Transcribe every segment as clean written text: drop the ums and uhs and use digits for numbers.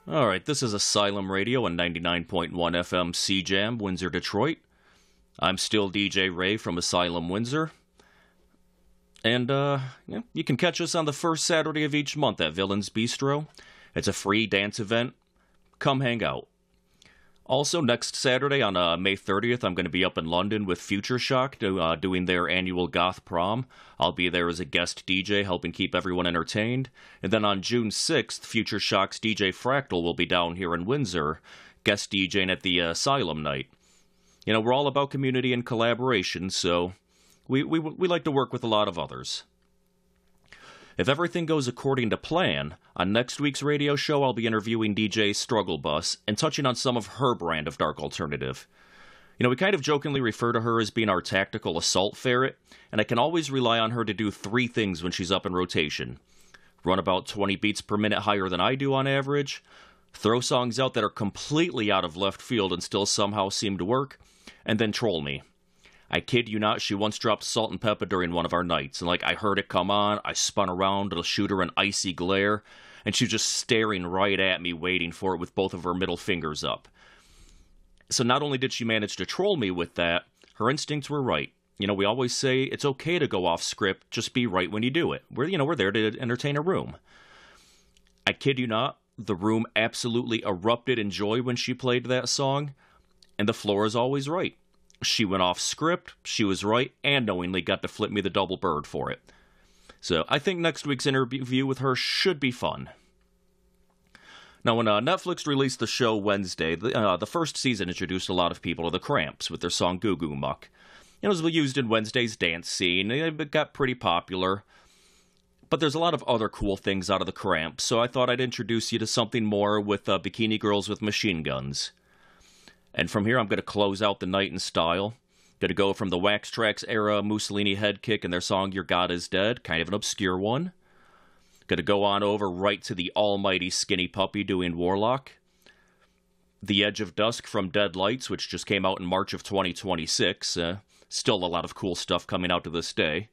All right, this is Asylum Radio on 99.1 FM CJAM, Windsor, Detroit. I'm still DJ Ray from Asylum Windsor. And you can catch us on the first Saturday of each month at Villains Bistro. It's a free dance event. Come hang out. Also, next Saturday on May 30th, I'm going to be up in London with Future Shock doing their annual Goth Prom. I'll be there as a guest DJ, helping keep everyone entertained. And then on June 6th, Future Shock's DJ Fractal will be down here in Windsor, guest DJing at the Asylum Night. You know, we're all about community and collaboration, so we like to work with a lot of others. If everything goes according to plan, on next week's radio show I'll be interviewing DJ Struggle Bus and touching on some of her brand of dark alternative. You know, we kind of jokingly refer to her as being our tactical assault ferret, and I can always rely on her to do three things when she's up in rotation. Run about 20 beats per minute higher than I do on average, throw songs out that are completely out of left field and still somehow seem to work, and then troll me. I kid you not, she once dropped Salt and Pepper during one of our nights, and I heard it come on, I spun around to shoot her an icy glare, and she was just staring right at me, waiting for it with both of her middle fingers up. So not only did she manage to troll me with that, her instincts were right. You know, we always say it's okay to go off script, just be right when you do it. We're there to entertain a room. I kid you not, the room absolutely erupted in joy when she played that song, and the floor is always right. She went off script, she was right, and knowingly got to flip me the double bird for it. So I think next week's interview with her should be fun. Now, when Netflix released the show Wednesday, the first season introduced a lot of people to the Cramps with their song Goo Goo Muck. It was used in Wednesday's dance scene, it got pretty popular. But there's a lot of other cool things out of the Cramps, so I thought I'd introduce you to something more with Bikini Girls with Machine Guns. And from here, I'm going to close out the night in style. Going to go from the Wax Trax era Mussolini head kick and their song Your God Is Dead, kind of an obscure one. Going to go on over right to the almighty Skinny Puppy doing Warlock. The Edge of Dusk from Dead Lights, which just came out in March of 2026. Still a lot of cool stuff coming out to this day.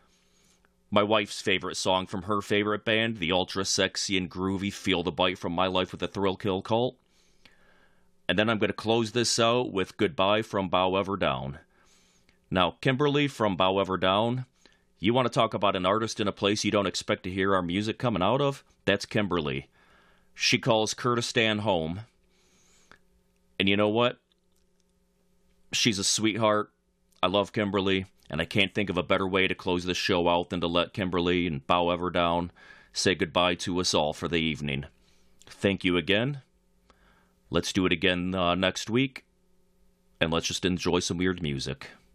My wife's favorite song from her favorite band, the ultra sexy and groovy Feel the Bite from My Life with the Thrill Kill Cult. And then I'm going to close this out with Goodbye from Bow Ever Down. Now, Kimberly from Bow Ever Down, you want to talk about an artist in a place you don't expect to hear our music coming out of? That's Kimberly. She calls Kurdistan home. And you know what? She's a sweetheart. I love Kimberly, and I can't think of a better way to close this show out than to let Kimberly and Bow Ever Down say goodbye to us all for the evening. Thank you again. Let's do it again next week, and let's just enjoy some weird music.